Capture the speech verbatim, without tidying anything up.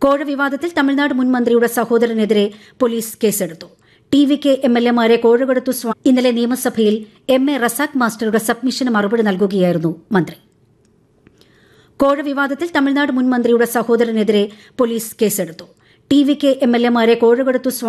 കോഴ വിവാദത്തിൽ തമിഴ്നാട് മുൻ മന്ത്രിയുടെ സഹോദരനെതിരെ പോലീസ് കേസെടുത്തു. T V K M L എമാരെ കോഴകൊടുത്തു ഇന്നലെ നിയമസഭയിൽ എം എ റസാഖ് മാസ്റ്ററുടെ സബ്മിഷന് മറുപടി നൽകുകയായിരുന്നു മന്ത്രി. കോഴ വിവാദത്തിൽ തമിഴ്നാട് മുൻ മന്ത്രിയുടെ സഹോദരനെതിരെ പോലീസ് കേസെടുത്തു. T V K M L എമാരെ കോഴകൊടുത്തു